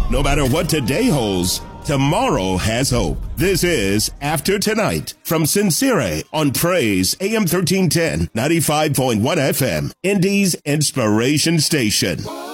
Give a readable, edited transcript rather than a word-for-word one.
No matter what today holds, tomorrow has hope. This is After Tonight from Sincere on Praise AM 1310, 95.1 FM, Indy's Inspiration Station.